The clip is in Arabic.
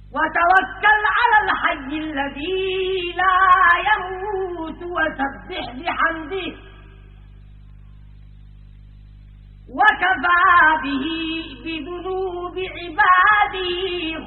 وتوكل على الحي الذي لا يموت وسبح بحمده وكفى به بذنوب عباده